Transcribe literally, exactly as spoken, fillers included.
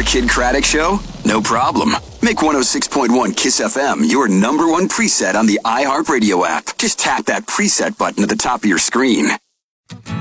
more Kid Craddock Show? No problem. Make one oh six point one KISS F M your number one preset on the iHeartRadio app. Just tap that preset button at the top of your screen.